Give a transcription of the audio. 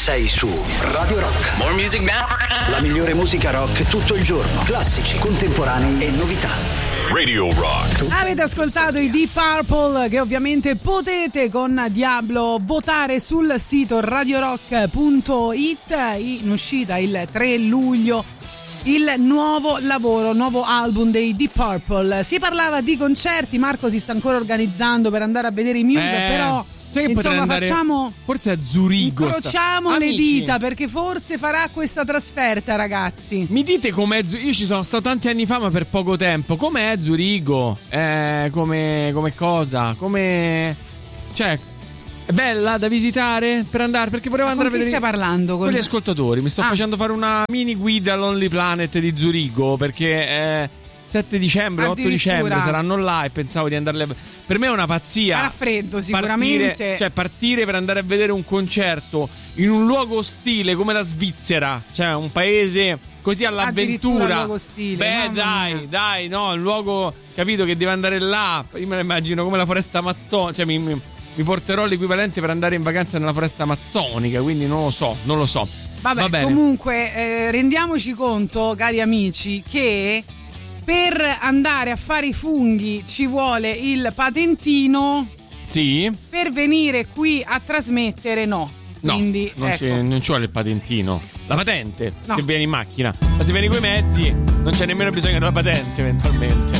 sei su Radio Rock. More music now. La migliore musica rock tutto il giorno. Classici, contemporanei e novità. Radio Rock. Avete ascoltato i Deep Purple, che ovviamente potete con Diablo votare sul sito radiorock.it. In uscita il 3 luglio il nuovo album dei Deep Purple. Si parlava di concerti, Marco si sta ancora organizzando per andare a vedere i Muse, però insomma facciamo, forse a Zurigo, incrociamo le dita, perché forse farà questa trasferta, ragazzi. Mi dite com'è Io ci sono stato tanti anni fa, ma per poco tempo. Com'è Zurigo? Come cosa? Come, cioè, è bella da visitare per andare? Perché volevo andare a vedere. Con chi stai parlando? Con gli ascoltatori. Mi sto facendo fare una mini guida all'Only Planet di Zurigo, perché 7 dicembre, 8 dicembre saranno là e pensavo di andarle. Per me è una pazzia. Farà freddo sicuramente. Partire per andare a vedere un concerto in un luogo ostile come la Svizzera, cioè un paese così all'avventura. Luogo ostile, beh, dai, no, un luogo, capito, che deve andare là. Io me la immagino come la foresta amazzonica, cioè mi porterò l'equivalente per andare in vacanza nella foresta amazzonica, quindi non lo so. Vabbè, comunque rendiamoci conto, cari amici, che per andare a fare i funghi ci vuole il patentino. Sì. Per venire qui a trasmettere no. Quindi non ci vuole il patentino. La patente, no. Se vieni in macchina. Ma se vieni coi mezzi non c'è nemmeno bisogno della patente eventualmente.